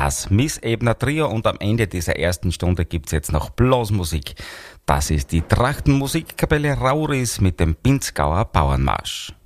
Das Miss Ebner Trio und am Ende dieser ersten Stunde gibt's jetzt noch Blasmusik. Das ist die Trachtenmusikkapelle Rauris mit dem Pinzgauer Bauernmarsch.